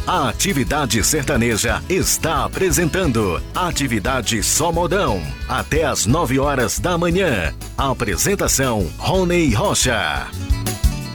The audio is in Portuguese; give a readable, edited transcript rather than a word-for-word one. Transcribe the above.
A Atividade Sertaneja está apresentando Atividade Só Modão, até às 9 horas da manhã. Apresentação Rony Rocha.